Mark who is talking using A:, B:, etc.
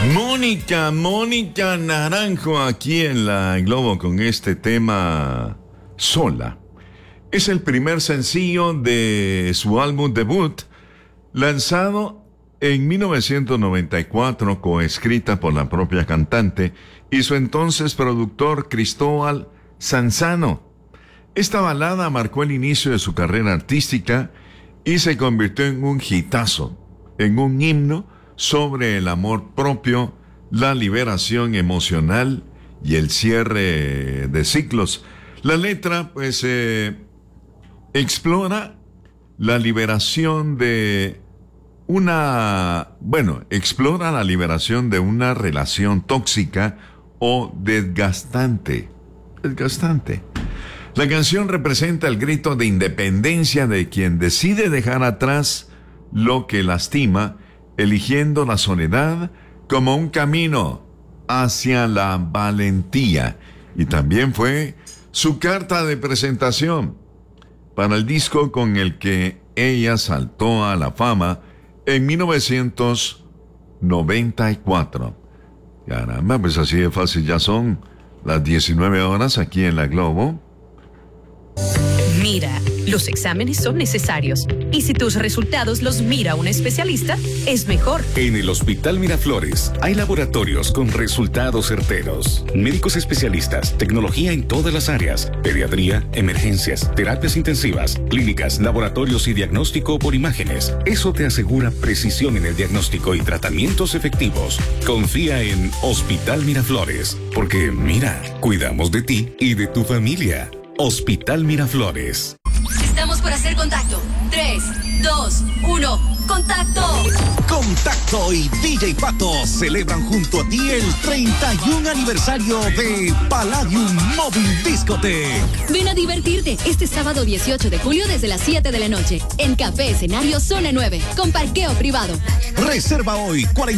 A: Mónica Naranjo aquí en la Globo con este tema Sola. Es el primer sencillo de su álbum debut, lanzado en 1994, coescrita por la propia cantante y su entonces productor Cristóbal Sanzano. Esta balada marcó el inicio de su carrera artística y se convirtió en un hitazo, en un himno sobre el amor propio, la liberación emocional y el cierre de ciclos. La letra, explora la liberación de explora la liberación de una relación tóxica o desgastante. La canción representa el grito de independencia de quien decide dejar atrás lo que lastima, eligiendo la soledad como un camino hacia la valentía. Y también fue su carta de presentación para el disco con el que ella saltó a la fama en 1994. Caramba, pues así de fácil, ya son las 19 horas aquí en la Globo.
B: Mira, los exámenes son necesarios y si tus resultados los mira un especialista, es mejor.
C: En el Hospital Miraflores hay laboratorios con resultados certeros, médicos especialistas, tecnología en todas las áreas, pediatría, emergencias, terapias intensivas, clínicas, laboratorios y diagnóstico por imágenes. Eso te asegura precisión en el diagnóstico y tratamientos efectivos. Confía en Hospital Miraflores, porque mira, cuidamos de ti y de tu familia. Hospital Miraflores.
D: Estamos por hacer contacto. 3, 2, 1, ¡contacto!
E: Contacto y DJ Pato celebran junto a ti el 31 aniversario de Palladium Móvil Discotheque.
D: Ven a divertirte este sábado 18 de julio desde las 7 de la noche en Café Escenario Zona 9 con parqueo privado.
E: Reserva hoy 40